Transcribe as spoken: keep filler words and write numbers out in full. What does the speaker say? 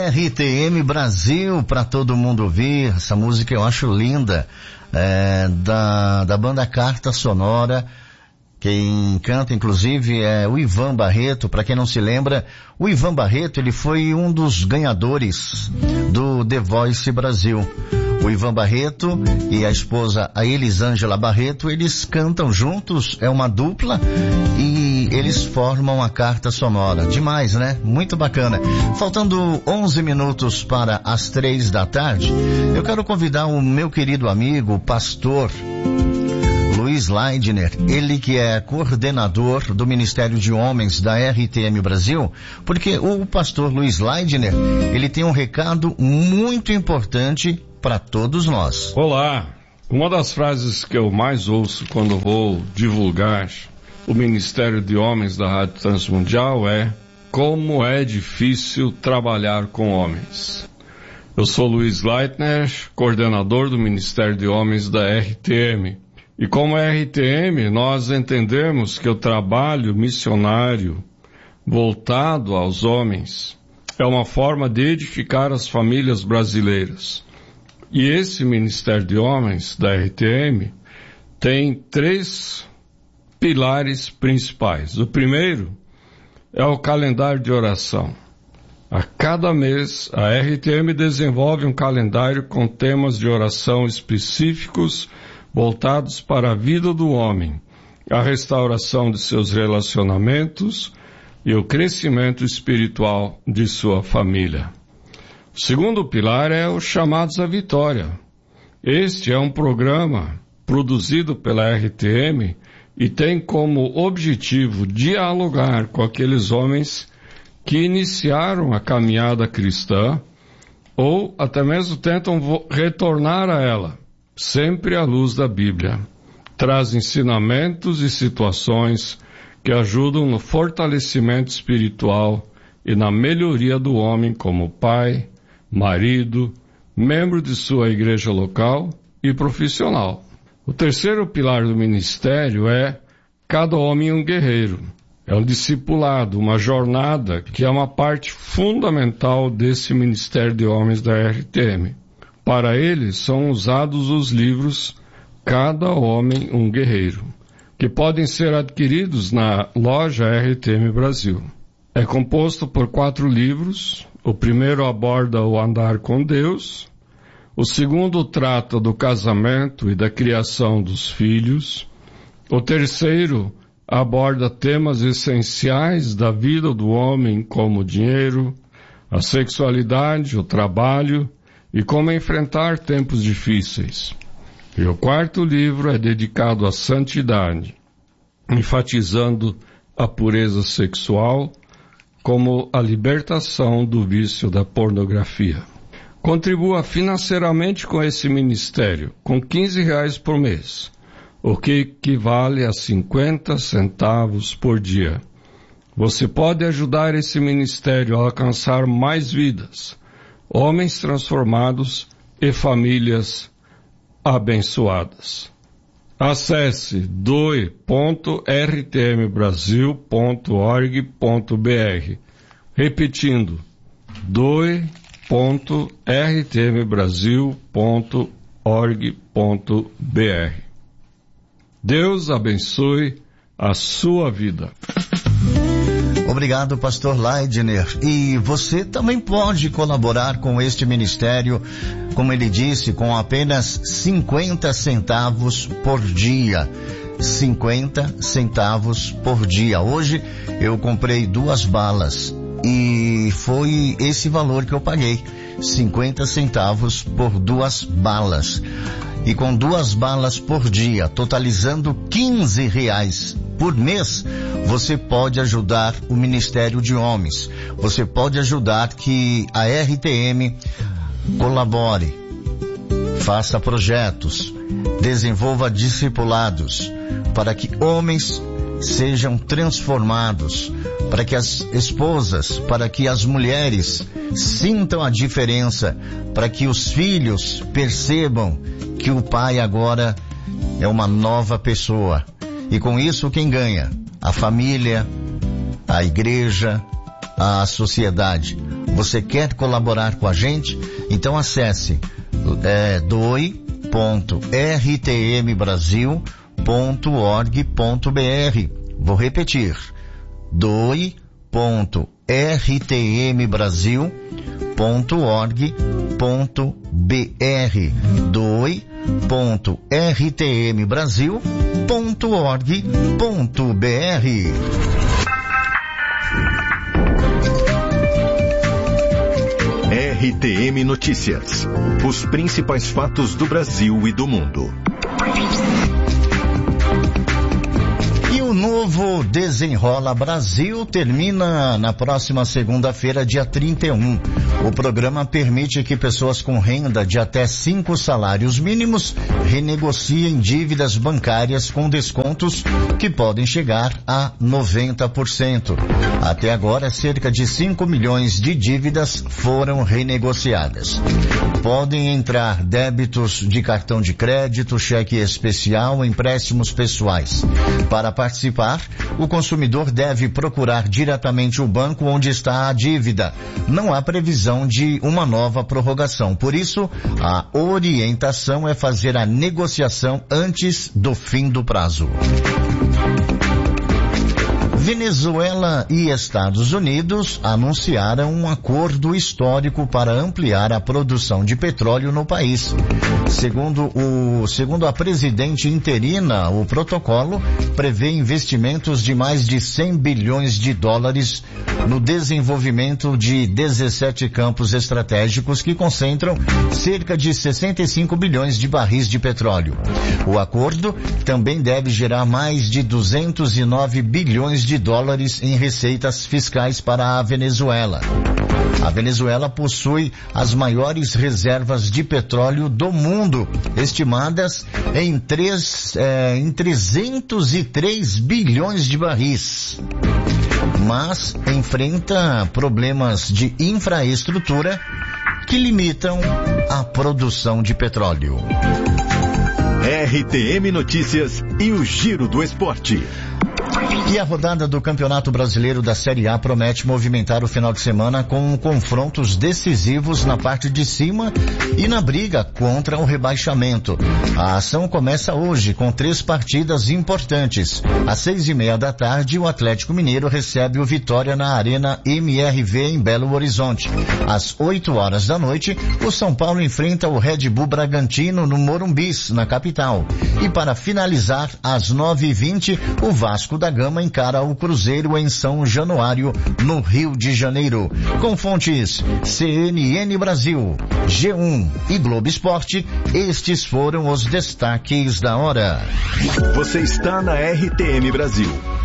R T M Brasil para todo mundo ouvir. Essa música eu acho linda, é, da, da banda Carta Sonora. Quem canta, inclusive, é o Ivan Barreto. Para quem não se lembra, o Ivan Barreto, ele foi um dos ganhadores do The Voice Brasil. O Ivan Barreto e a esposa, a Elisângela Barreto, eles cantam juntos, é uma dupla, e eles formam a Carta Sonora. Demais, né? Muito bacana. Faltando onze minutos para as três da tarde, eu quero convidar o meu querido amigo, o pastor Luiz Leidner, ele que é coordenador do Ministério de Homens da R T M Brasil, porque o pastor Luiz Leidner, ele tem um recado muito importante para todos nós. Olá, uma das frases que eu mais ouço quando vou divulgar o Ministério de Homens da Rádio Transmundial é: como é difícil trabalhar com homens. Eu sou Luiz Leitner, coordenador do Ministério de Homens da R T M. E como R T M, nós entendemos que o trabalho missionário voltado aos homens é uma forma de edificar as famílias brasileiras. E esse Ministério de Homens da R T M tem três pilares principais. O primeiro é o calendário de oração. A cada mês, a R T M desenvolve um calendário com temas de oração específicos voltados para a vida do homem, a restauração de seus relacionamentos e o crescimento espiritual de sua família. O segundo pilar é os Chamados à Vitória. Este é um programa produzido pela R T M e tem como objetivo dialogar com aqueles homens que iniciaram a caminhada cristã ou até mesmo tentam retornar a ela, sempre à luz da Bíblia. Traz ensinamentos e situações que ajudam no fortalecimento espiritual e na melhoria do homem como pai, marido, membro de sua igreja local e profissional. O terceiro pilar do ministério é cada homem um guerreiro. É um discipulado, uma jornada que é uma parte fundamental desse Ministério de Homens da R T M. Para ele são usados os livros Cada Homem um Guerreiro, que podem ser adquiridos na loja R T M Brasil. É composto por quatro livros. O primeiro aborda o andar com Deus. O segundo trata do casamento e da criação dos filhos. O terceiro aborda temas essenciais da vida do homem, como o dinheiro, a sexualidade, o trabalho e como enfrentar tempos difíceis. E o quarto livro é dedicado à santidade, enfatizando a pureza sexual como a libertação do vício da pornografia. Contribua financeiramente com esse ministério, com quinze reais por mês, o que equivale a cinquenta centavos por dia. Você pode ajudar esse ministério a alcançar mais vidas, homens transformados e famílias abençoadas. Acesse doe ponto r t m brasil ponto org ponto b r. Repetindo, doe ponto r t m brasil ponto org ponto b r. Deus abençoe a sua vida. Obrigado, pastor Leidner. E você também pode colaborar com este ministério, como ele disse, com apenas cinquenta centavos por dia. cinquenta centavos por dia. Hoje eu comprei duas balas e foi esse valor que eu paguei. cinquenta centavos por duas balas. E com duas balas por dia, totalizando quinze reais por mês, você pode ajudar o Ministério de Homens. Você pode ajudar que a R T M colabore, faça projetos, desenvolva discipulados, para que homens sejam transformados, para que as esposas, para que as mulheres sintam a diferença, para que os filhos percebam que o pai agora é uma nova pessoa. E com isso quem ganha? A família, a igreja, à sociedade. Você quer colaborar com a gente? Então acesse é, doe ponto r t m brasil ponto org ponto b r. Vou repetir, doe ponto r t m brasil ponto org ponto b r, doe ponto r t m brasil ponto org ponto b r. R T M Notícias. Os principais fatos do Brasil e do mundo. E o novo Desenrola Brasil termina na próxima segunda-feira, dia trinta e um. O programa permite que pessoas com renda de até cinco salários mínimos renegociem dívidas bancárias com descontos que podem chegar a noventa por cento. Até agora, cerca de cinco milhões de dívidas foram renegociadas. Podem entrar débitos de cartão de crédito, cheque especial, empréstimos pessoais. Para participar, o consumidor deve procurar diretamente o banco onde está a dívida. Não há previsão de uma nova prorrogação. Por isso, a orientação é fazer a negociação antes do fim do prazo. Venezuela e Estados Unidos anunciaram um acordo histórico para ampliar a produção de petróleo no país. Segundo o, segundo a presidente interina, o protocolo prevê investimentos de mais de cem bilhões de dólares no desenvolvimento de dezessete campos estratégicos que concentram cerca de sessenta e cinco bilhões de barris de petróleo. O acordo também deve gerar mais de duzentos e nove bilhões de dólares em receitas fiscais para a Venezuela. A Venezuela possui as maiores reservas de petróleo do mundo, estimadas em, três, é, em trezentos e três bilhões de barris. Mas enfrenta problemas de infraestrutura que limitam a produção de petróleo. R T M Notícias e o Giro do Esporte. E a rodada do Campeonato Brasileiro da Série A promete movimentar o final de semana com confrontos decisivos na parte de cima e na briga contra o rebaixamento. A ação começa hoje com três partidas importantes. Às seis e meia da tarde, o Atlético Mineiro recebe o Vitória na Arena M R V em Belo Horizonte. Às oito horas da noite, o São Paulo enfrenta o Red Bull Bragantino no Morumbi, na capital. E para finalizar, às nove e vinte, o Vasco da Gama encara o Cruzeiro em São Januário, no Rio de Janeiro. Com fontes C N N Brasil, G um e Globo Esporte, estes foram os destaques da hora. Você está na R T M Brasil.